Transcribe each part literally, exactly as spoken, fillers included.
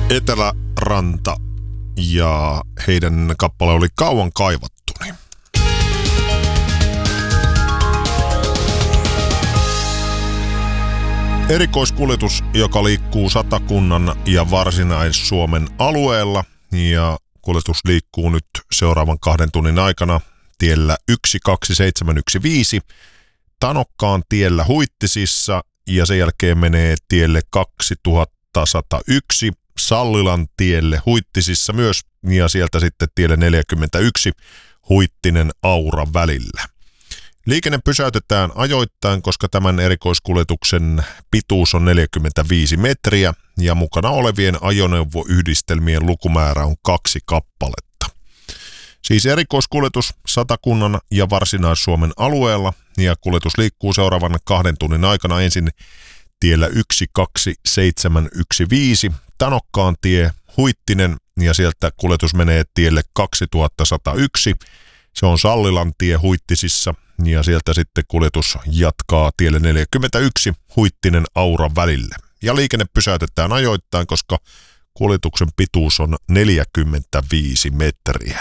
Eteläranta ja heidän kappale oli Kauan kaivattuni. Erikoiskuljetus, joka liikkuu Satakunnan ja Varsinais-Suomen alueella, ja kuljetus liikkuu nyt seuraavan kahden tunnin aikana tiellä yksi kaksi seitsemän yksi viisi, Tanokkaan tiellä Huittisissa, ja sen jälkeen menee tielle kaksituhattasata yksi, Sallilan tielle Huittisissa myös, ja sieltä sitten tielle neljäkymmentäyksi Huittinen Aura välillä. Liikenne pysäytetään ajoittain, koska tämän erikoiskuljetuksen pituus on neljäkymmentäviisi metriä ja mukana olevien ajoneuvoyhdistelmien lukumäärä on kaksi kappaletta. Siis erikoiskuljetus Satakunnan ja Varsinais-Suomen alueella, ja kuljetus liikkuu seuraavan kahden tunnin aikana ensin tiellä yksi kaksi seitsemän yksi viisi, Tanokkaan tie Huittinen, ja sieltä kuljetus menee tielle kaksituhattasata yksi. Se on Sallilan tie Huittisissa, ja sieltä sitten kuljetus jatkaa tielle neljäkymmentäyksi Huittinen Aura välille. Ja liikenne pysäytetään ajoittain, koska kuljetuksen pituus on neljäkymmentäviisi metriä.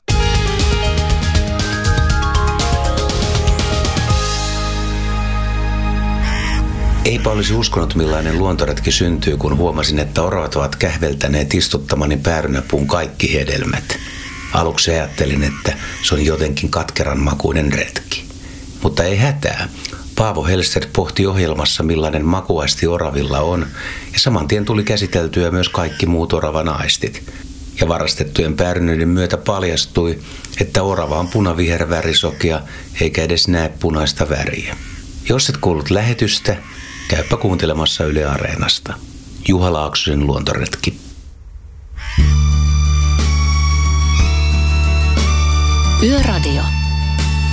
Eipä olisi uskonut, millainen luontoretki syntyy, kun huomasin, että oravat ovat kähveltäneet istuttamani päärynäpuun kaikki hedelmät. Aluksi ajattelin, että se on jotenkin katkeran makuinen retki. Mutta ei hätää. Paavo Hellstedt pohti ohjelmassa, millainen makuaisti oravilla on, ja saman tien tuli käsiteltyä myös kaikki muut oravan aistit. Ja varastettujen päärynöiden myötä paljastui, että orava on punavihervärisokea, eikä edes näe punaista väriä. Jos et kuullut lähetystä, käypä kuuntelemassa Yle Areenasta. Juha Laaksosen luontoretki. Yöradio.